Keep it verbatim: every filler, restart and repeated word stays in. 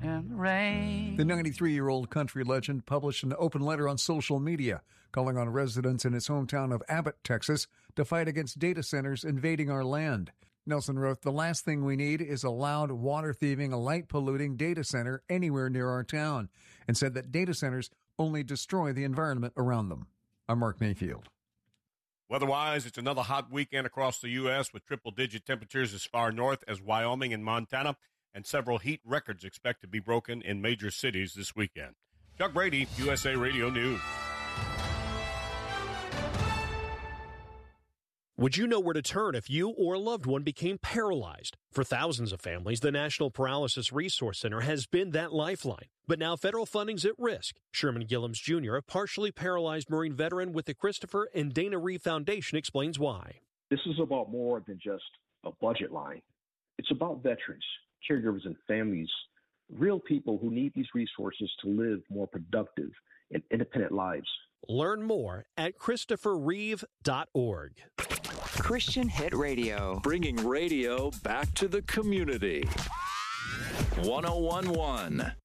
and the rain. The ninety-three-year-old country legend published an open letter on social media calling on residents in his hometown of Abbott, Texas, to fight against data centers invading our land. Nelson wrote, "The last thing we need is a loud, water-thieving, light-polluting data center anywhere near our town," and said that data centers only destroy the environment around them. I'm Mark Mayfield. Weather-wise, it's another hot weekend across the U S with triple-digit temperatures as far north as Wyoming and Montana, and several heat records expect to be broken in major cities this weekend. Chuck Brady, U S A Radio News. Would you know where to turn if you or a loved one became paralyzed? For thousands of families, the National Paralysis Resource Center has been that lifeline. But now federal funding's at risk. Sherman Gillums Junior, a partially paralyzed Marine veteran with the Christopher and Dana Reeve Foundation, explains why. This is about more than just a budget line. It's about veterans, caregivers, and families, real people who need these resources to live more productive and independent lives. Learn more at christopher reeve dot org. Christian Hit Radio. Bringing radio back to the community. one oh one point one